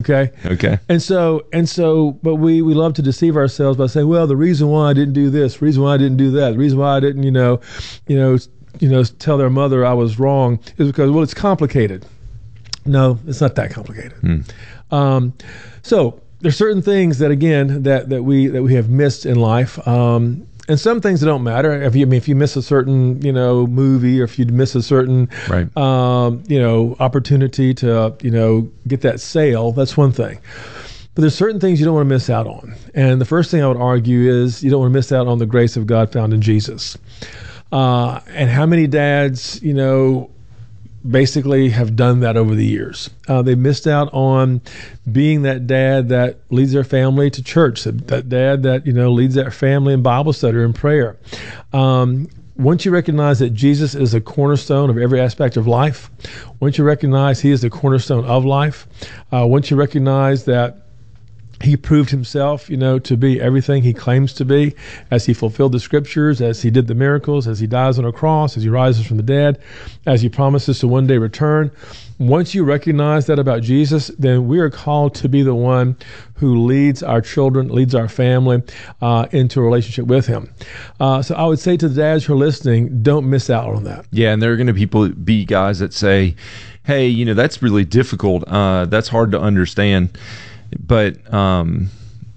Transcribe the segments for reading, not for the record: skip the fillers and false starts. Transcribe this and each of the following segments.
Okay. Okay. And so, but we love to deceive ourselves by saying, well, the reason why I didn't do this, the reason why I didn't do that, the reason why I didn't, tell their mother I was wrong is because, well, it's complicated. No, it's not that complicated. So there's certain things that, again, that we have missed in life. And some things that don't matter. If you miss a certain, movie, or if you miss a certain, Right. Opportunity to, get that sale, that's one thing. But there's certain things you don't want to miss out on. And the first thing I would argue is you don't want to miss out on the grace of God found in Jesus. And how many dads, basically have done that over the years. They missed out on being that dad that leads their family to church, that dad that, leads their family in Bible study or in prayer. Once you recognize that Jesus is the cornerstone of every aspect of life, once you recognize he is the cornerstone of life, once you recognize that he proved himself, to be everything he claims to be as he fulfilled the scriptures, as he did the miracles, as he dies on a cross, as he rises from the dead, as he promises to one day return. Once you recognize that about Jesus, then we are called to be the one who leads our children, leads our family into a relationship with him. So I would say to the dads who are listening, don't miss out on that. Yeah, and there are going to be guys that say, hey, that's really difficult. That's hard to understand. But that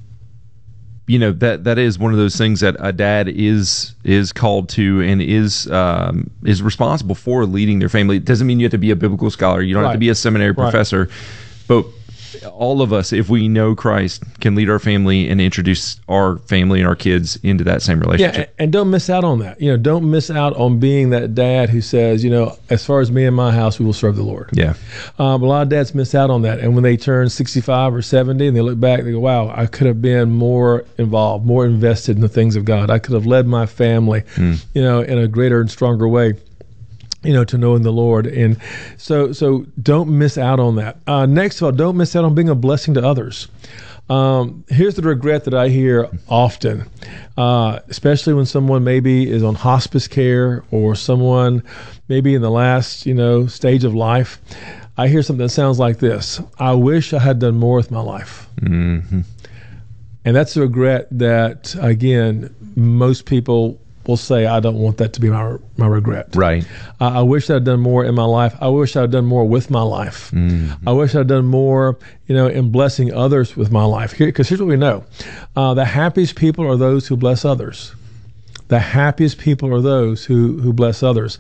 is one of those things that a dad is called to and is responsible for leading their family. It doesn't mean you have to be a biblical scholar. You don't have to be a seminary professor. But all of us, if we know Christ, can lead our family and introduce our family and our kids into that same relationship. Yeah, and don't miss out on that. Don't miss out on being that dad who says, as far as me and my house, we will serve the Lord. Yeah. But a lot of dads miss out on that. And when they turn 65 or 70 and they look back, they go, wow, I could have been more involved, more invested in the things of God. I could have led my family, in a greater and stronger way. To knowing the Lord. And so don't miss out on that. Next of all, don't miss out on being a blessing to others. Here's the regret that I hear often, especially when someone maybe is on hospice care or someone maybe in the last, stage of life. I hear something that sounds like this: I wish I had done more with my life. Mm-hmm. And that's a regret that, again, most people will say, I don't want that to be my regret. Right. I wish I'd done more in my life. I wish I'd done more with my life. Mm-hmm. I wish I'd done more, in blessing others with my life. Because here's what we know. The happiest people are those who bless others. The happiest people are those who bless others.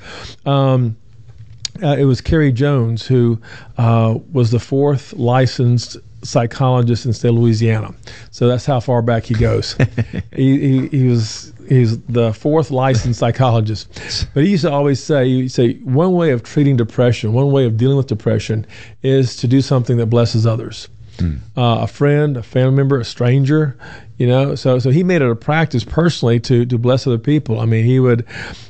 It was Kerry Jones who was the fourth licensed psychologist in the state of Louisiana. So that's how far back he goes. He's the fourth licensed psychologist. But he used to always say, one way of treating depression, one way of dealing with depression is to do something that blesses others. A friend, a family member, a stranger, so he made it a practice personally to bless other people. I mean, he would,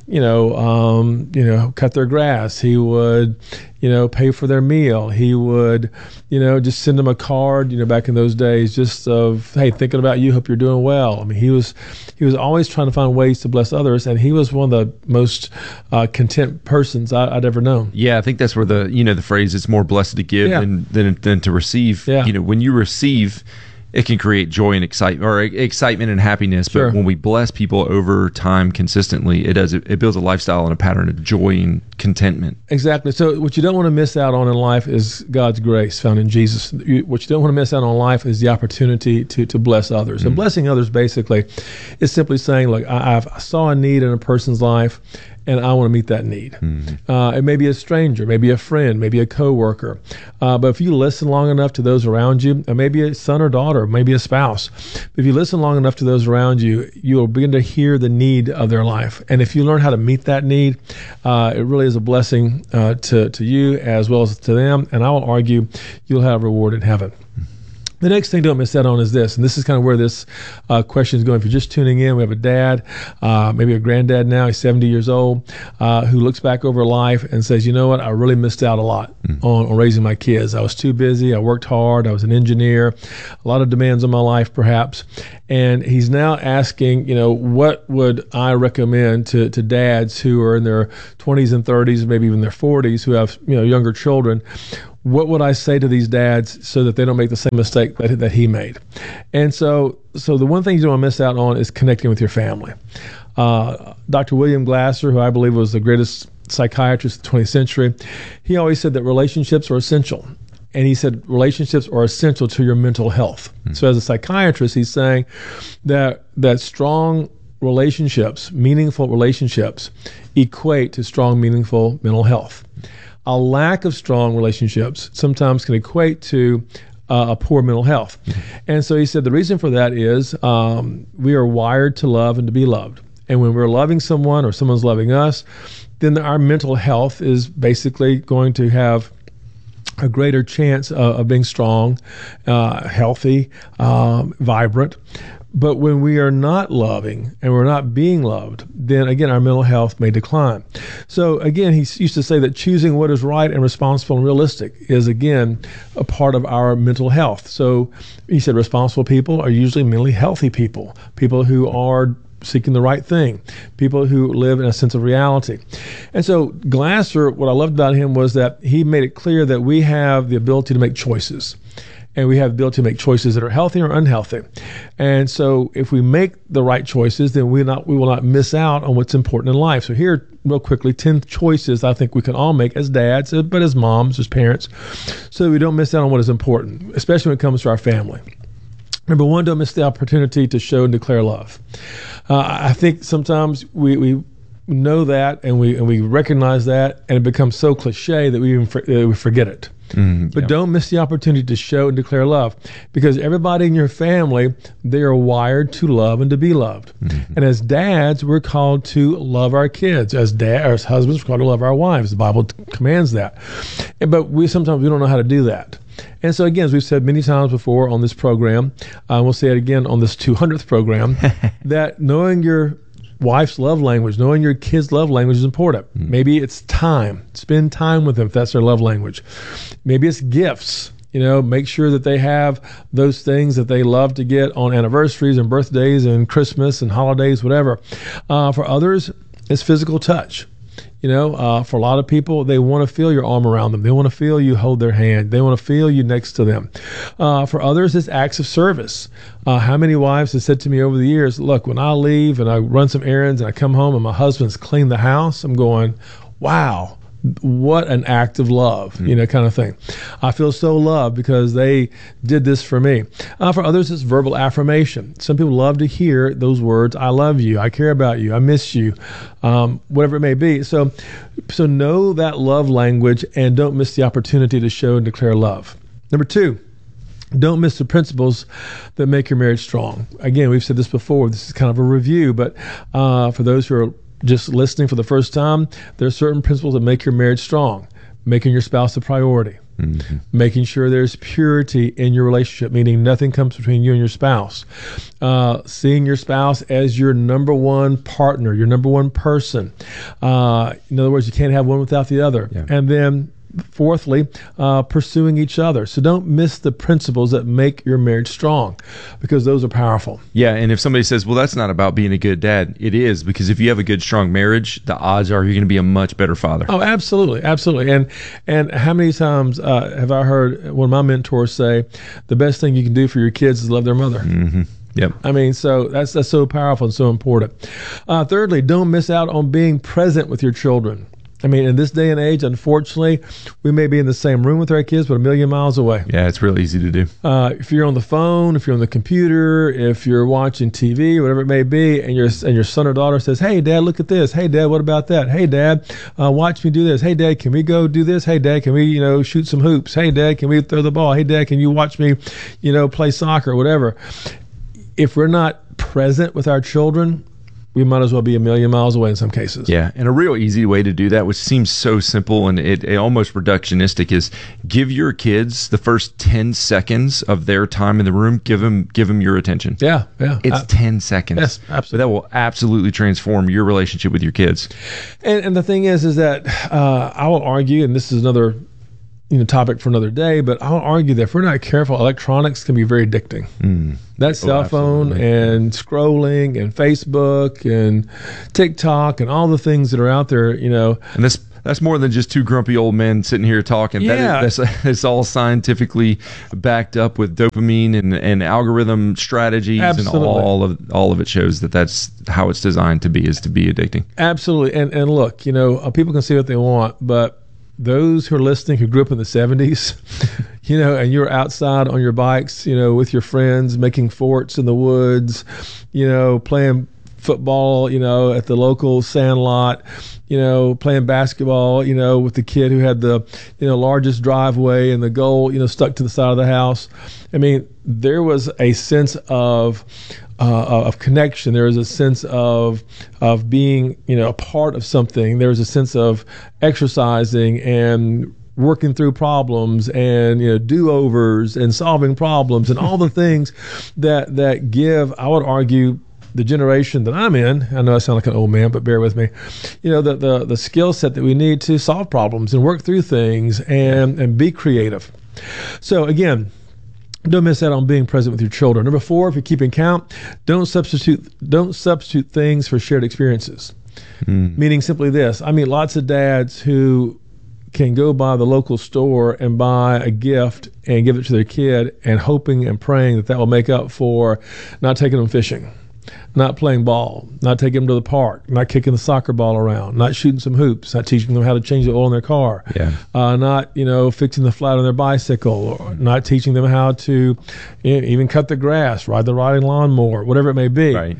cut their grass. He would, pay for their meal. He would, just send them a card, back in those days, just of, hey, thinking about you, hope you're doing well. I mean, he was always trying to find ways to bless others, and he was one of the most content persons I'd ever known. Yeah, I think that's where the phrase, it's more blessed to give than to receive. Yeah. When you receive, it can create joy and excitement and happiness. But when we bless people over time consistently, it builds a lifestyle and a pattern of joy and contentment. Exactly. So what you don't want to miss out on in life is God's grace found in Jesus. What you don't want to miss out on in life is the opportunity to bless others. And blessing others basically is simply saying, look, I saw a need in a person's life, and I want to meet that need. It may be a stranger, maybe a friend, maybe a coworker. But if you listen long enough to those around you, maybe a son or daughter, maybe a spouse, if you listen long enough to those around you, you will begin to hear the need of their life. And if you learn how to meet that need, it really is a blessing to you as well as to them. And I will argue you'll have reward in heaven. The next thing don't miss out on is this, and this is kind of where this question is going. If you're just tuning in, we have a dad, maybe a granddad now, he's 70 years old, who looks back over life and says, you know what, I really missed out a lot on raising my kids. I was too busy, I worked hard, I was an engineer, a lot of demands on my life perhaps, and he's now asking, what would I recommend to dads who are in their 20s and 30s, maybe even their 40s, who have younger children. what would I say to these dads so that they don't make the same mistake that he made? And so the one thing you don't want to miss out on is connecting with your family. Dr. William Glasser, who I believe was the greatest psychiatrist of the 20th century, he always said that relationships are essential. And he said relationships are essential to your mental health. Mm-hmm. So as a psychiatrist, he's saying that strong relationships, meaningful relationships, equate to strong, meaningful mental health. A lack of strong relationships sometimes can equate to a poor mental health. Mm-hmm. And so he said the reason for that is we are wired to love and to be loved. And when we're loving someone or someone's loving us, then our mental health is basically going to have a greater chance of being strong, healthy, vibrant. But when we are not loving and we're not being loved, then again, our mental health may decline. So again, he used to say that choosing what is right and responsible and realistic is, again, a part of our mental health. So he said responsible people are usually mentally healthy people, people who are seeking the right thing, people who live in a sense of reality. And so Glasser, what I loved about him was that he made it clear that we have the ability to make choices. And we have the ability to make choices that are healthy or unhealthy. And so if we make the right choices, then we will not miss out on what's important in life. So here, real quickly, 10 choices I think we can all make as dads, but as moms, as parents, so that we don't miss out on what is important, especially when it comes to our family. Number one, don't miss the opportunity to show and declare love. I think sometimes we know that and we recognize that, and it becomes so cliche that we forget it. But don't miss the opportunity to show and declare love, because everybody in your family, they are wired to love and to be loved. Mm-hmm. And as dads, we're called to love our kids. As husbands, we're called to love our wives. The Bible commands that. But sometimes we don't know how to do that. And so again, as we've said many times before on this program, we'll say it again on this 200th program, that knowing your wife's love language, knowing your kids' love language is important. Maybe it's time. Spend time with them if that's their love language. Maybe it's gifts. Make sure that they have those things that they love to get on anniversaries and birthdays and Christmas and holidays, whatever. For others, it's physical touch. For a lot of people, they want to feel your arm around them. They want to feel you hold their hand. They want to feel you next to them. For others, it's acts of service. How many wives have said to me over the years, look, when I leave and I run some errands and I come home and my husband's cleaned the house, I'm going, wow, what an act of love, kind of thing. I feel so loved because they did this for me. For others, it's verbal affirmation. Some people love to hear those words, I love you, I care about you, I miss you, whatever it may be. So know that love language and don't miss the opportunity to show and declare love. Number two, don't miss the principles that make your marriage strong. Again, we've said this before. This is kind of a review, but for those who are just listening for the first time, there are certain principles that make your marriage strong. Making your spouse a priority. Mm-hmm. Making sure there's purity in your relationship, meaning nothing comes between you and your spouse. Seeing your spouse as your number one partner, your number one person. In other words, you can't have one without the other. Yeah. And then fourthly, pursuing each other. So don't miss the principles that make your marriage strong, because those are powerful. Yeah, and if somebody says, well, that's not about being a good dad, it is, because if you have a good, strong marriage, the odds are you're going to be a much better father. Oh, absolutely, absolutely. And how many times have I heard one of my mentors say, the best thing you can do for your kids is love their mother. Mm-hmm. Yep. I mean, so that's so powerful and so important. Thirdly, don't miss out on being present with your children. I mean, in this day and age, unfortunately, we may be in the same room with our kids, but a million miles away. Yeah, it's real easy to do. If you're on the phone, if you're on the computer, if you're watching TV, whatever it may be, and your son or daughter says, hey, Dad, look at this. Hey, Dad, what about that? Hey, Dad, watch me do this. Hey, Dad, can we go do this? Hey, Dad, can we, shoot some hoops? Hey, Dad, can we throw the ball? Hey, Dad, can you watch me, play soccer or whatever? If we're not present with our children, we might as well be a million miles away in some cases. Yeah, and a real easy way to do that, which seems so simple and it almost reductionistic, is give your kids the first 10 seconds of their time in the room. Give them your attention. Yeah. It's 10 seconds. Yes, absolutely. But that will absolutely transform your relationship with your kids. And the thing is that I will argue, and this is another topic for another day, but I'll argue that if we're not careful, electronics can be very addicting. That cell phone and scrolling and Facebook and TikTok and all the things that are out there, And That's more than just two grumpy old men sitting here talking. Yeah. It's all scientifically backed up with dopamine and algorithm strategies. Absolutely. And all of it shows that that's how it's designed to be, is to be addicting. Absolutely. And look, people can see what they want, but those who are listening who grew up in the 70s, and you're outside on your bikes, with your friends, making forts in the woods, playing football, at the local sand lot, playing basketball, with the kid who had the, largest driveway and the goal, stuck to the side of the house. I mean, there was a sense of connection. There was a sense of being, a part of something. There was a sense of exercising and working through problems and do-overs and solving problems and all the things that give, I would argue, the generation that I'm in, I know I sound like an old man, but bear with me, the skill set that we need to solve problems and work through things and be creative. So again, don't miss out on being present with your children. Number 4, if you're keeping count, don't substitute things for shared experiences. Meaning simply this. I mean, lots of dads who can go by the local store and buy a gift and give it to their kid and hoping and praying that will make up for not taking them fishing, not playing ball, not taking them to the park, not kicking the soccer ball around, not shooting some hoops, not teaching them how to change the oil in their car, not fixing the flat on their bicycle, or not teaching them how to even cut the grass, ride the riding lawnmower, whatever it may be. Right.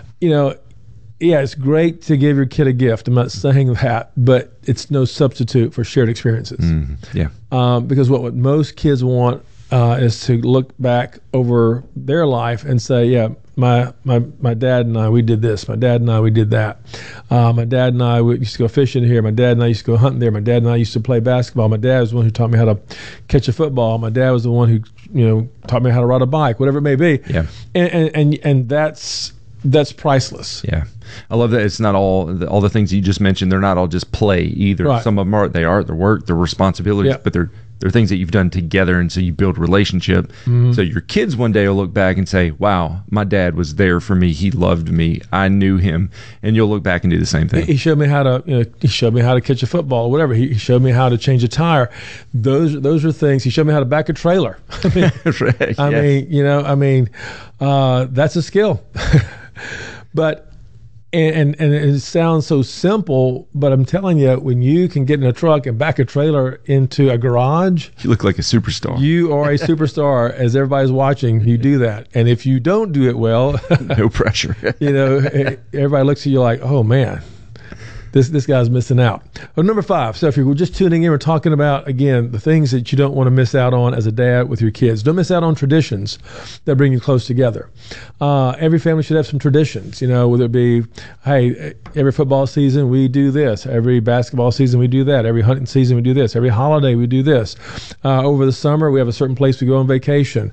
Yeah, it's great to give your kid a gift. I'm not saying that, but it's no substitute for shared experiences. Because what most kids want is to look back over their life and say, yeah, my dad and I, we did this. My dad and I, we did that. My dad and I, we used to go fishing here. My dad and I used to go hunting there. My dad and I used to play basketball. My dad was the one who taught me how to catch a football. My dad was the one who, taught me how to ride a bike, whatever it may be. Yeah. And that's priceless. Yeah. I love that it's not all the things you just mentioned. They're not all just play either. Right. Some of them are their work, their responsibilities, but they're things that you've done together, and so you build relationship. Mm-hmm. So your kids one day will look back and say, wow, my dad was there for me. He loved me. I knew him. And you'll look back and do the same thing. He showed me how to, he showed me how to catch a football or whatever. He showed me how to change a tire. Those are things. He showed me how to back a trailer. I mean, that's a skill. But and it sounds so simple, but I'm telling you, when you can get in a truck and back a trailer into a garage, you look like a superstar. You are a superstar. As everybody's watching, you do that. And if you don't do it well, no pressure. Everybody looks at you like, oh man, this guy's missing out. Number 5. So if you're just tuning in, we're talking about, again, the things that you don't want to miss out on as a dad with your kids. Don't miss out on traditions that bring you close together. Every family should have some traditions, whether it be, hey, every football season we do this. Every basketball season we do that. Every hunting season we do this. Every holiday we do this. Over the summer we have a certain place we go on vacation.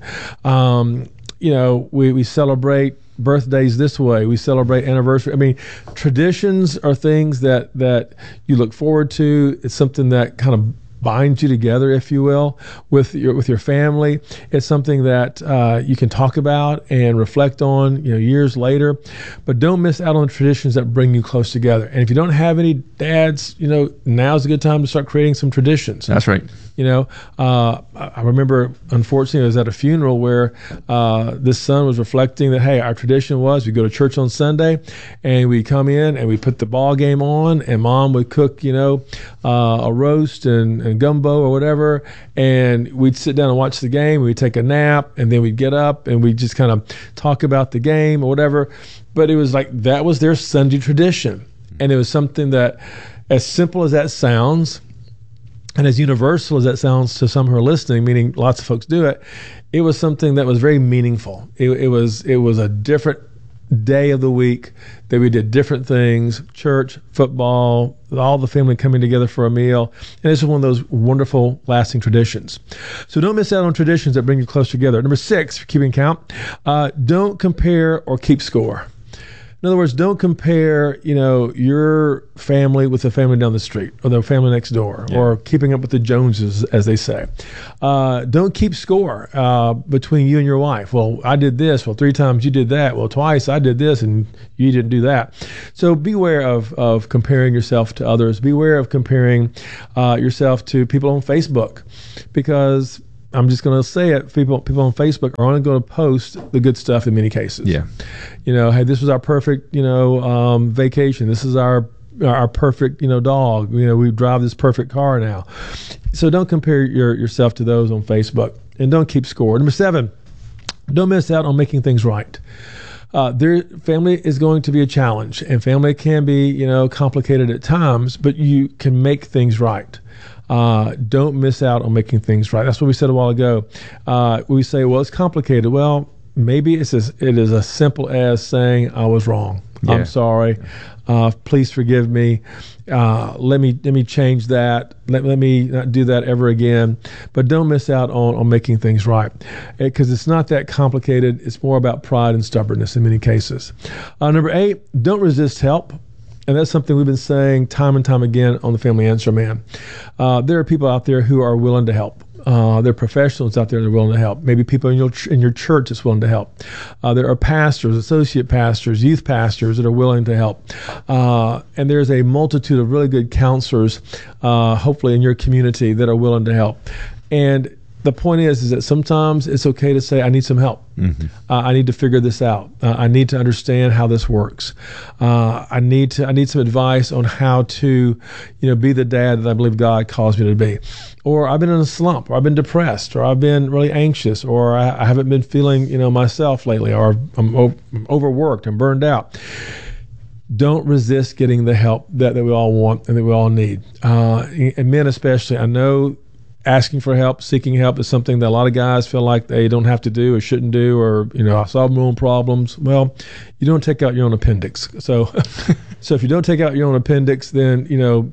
We celebrate birthdays this way. We celebrate anniversary. I mean, traditions are things that you look forward to. It's something that kind of binds you together, if you will, with your family. It's something that you can talk about and reflect on, years later. But don't miss out on the traditions that bring you close together. And if you don't have any dads, now's a good time to start creating some traditions. That's right. I remember, unfortunately, I was at a funeral where this son was reflecting that, hey, our tradition was we go to church on Sunday and we come in and we put the ball game on, and mom would cook, a roast and gumbo or whatever, and we'd sit down and watch the game. We'd take a nap, and then we'd get up and we'd just kind of talk about the game or whatever. But it was like that was their Sunday tradition, and it was something that, as simple as that sounds, and as universal as that sounds to some who are listening, meaning lots of folks do it, it was something that was very meaningful. It was a different day of the week that we did different things, church, football, all the family coming together for a meal. And this is one of those wonderful, lasting traditions. So don't miss out on traditions that bring you close together. Number 6, keeping count, don't compare or keep score. In other words, don't compare, your family with the family down the street or the family next door, or keeping up with the Joneses, as they say. Don't keep score between you and your wife. Well, I did this. Well, 3 times you did that. Well, twice I did this and you didn't do that. So beware of comparing yourself to others. Beware of comparing yourself to people on Facebook, because I'm just going to say it. People on Facebook are only going to post the good stuff in many cases. Yeah. Hey, this was our perfect, vacation. This is our perfect, dog. We drive this perfect car now. So don't compare yourself to those on Facebook, and don't keep score. Number 7, don't miss out on making things right. Their family is going to be a challenge, and family can be, complicated at times, but you can make things right. Don't miss out on making things right. That's what we said a while ago. We say, well, it's complicated. Well, maybe it is as simple as saying, I was wrong. Yeah. I'm sorry. Please forgive me. Let me change that. Let me not do that ever again. But don't miss out on making things right, because it's not that complicated. It's more about pride and stubbornness in many cases. Number 8, don't resist help. And that's something we've been saying time and time again on the Family Answer Man. There are people out there who are willing to help. There are professionals out there that are willing to help. Maybe people in your church that's willing to help. There are pastors, associate pastors, youth pastors that are willing to help. And there's a multitude of really good counselors, hopefully in your community, that are willing to help. And the point is that sometimes it's okay to say, I need some help. Mm-hmm. I need to figure this out. I need to understand how this works. I need some advice on how to, be the dad that I believe God calls me to be. Or I've been in a slump, or I've been depressed, or I've been really anxious, or I haven't been feeling, myself lately, or I'm overworked and burned out. Don't resist getting the help that we all want and that we all need. And men especially, I know asking for help, seeking help is something that a lot of guys feel like they don't have to do or shouldn't do, or, I solve my own problems. Well, you don't take out your own appendix. So if you don't take out your own appendix, then,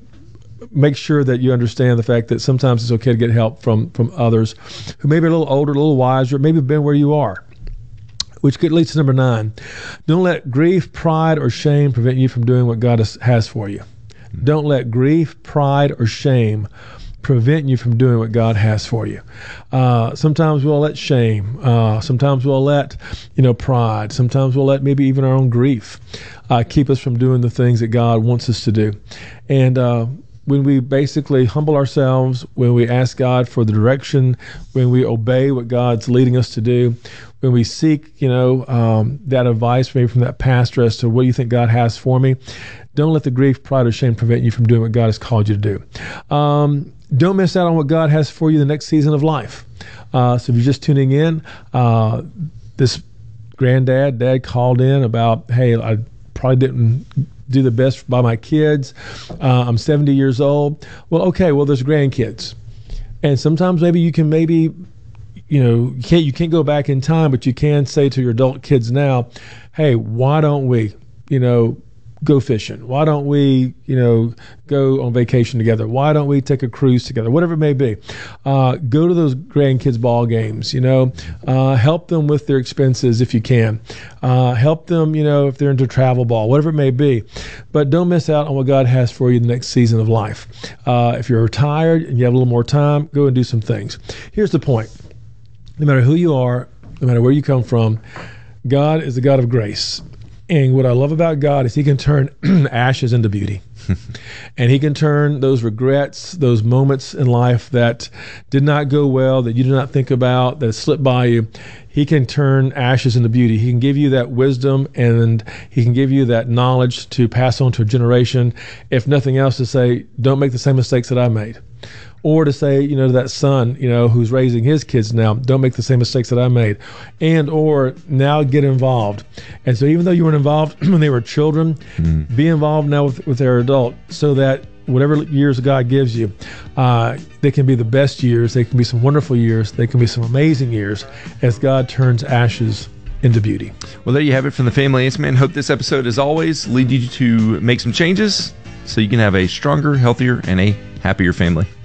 make sure that you understand the fact that sometimes it's okay to get help from others who maybe are a little older, a little wiser, maybe have been where you are. Which leads to number 9. Don't let grief, pride, or shame prevent you from doing what God has for you. Don't let grief, pride, or shame prevent you from doing what God has for you. Sometimes we'll let shame. Sometimes we'll let, pride. Sometimes we'll let maybe even our own grief keep us from doing the things that God wants us to do. And when we basically humble ourselves, when we ask God for the direction, when we obey what God's leading us to do, when we seek, that advice maybe from that pastor as to what do you think God has for me, don't let the grief, pride, or shame prevent you from doing what God has called you to do. Don't miss out on what God has for you the next season of life. So if you're just tuning in, this dad called in about, hey, I probably didn't do the best by my kids. I'm 70 years old. Well, okay, there's grandkids. And sometimes you can't go back in time, but you can say to your adult kids now, hey, why don't we, go fishing? Why don't we, go on vacation together? Why don't we take a cruise together? Whatever it may be. Go to those grandkids' ball games, help them with their expenses if you can. Help them, if they're into travel ball, whatever it may be. But don't miss out on what God has for you the next season of life. If you're retired and you have a little more time, go and do some things. Here's the point. No matter who you are, no matter where you come from, God is a God of grace. And what I love about God is He can turn ashes into beauty. And He can turn those regrets, those moments in life that did not go well, that you did not think about, that slipped by you. He can turn ashes into beauty. He can give you that wisdom, and He can give you that knowledge to pass on to a generation. If nothing else, to say, don't make the same mistakes that I made. Or to say, to that son, who's raising his kids now, don't make the same mistakes that I made. And or now get involved. And so even though you weren't involved when they were children, be involved now with their adult, so that whatever years God gives you, they can be the best years. They can be some wonderful years. They can be some amazing years as God turns ashes into beauty. Well, there you have it from the Family Answer Man. Hope this episode, as always, leads you to make some changes so you can have a stronger, healthier, and a happier family.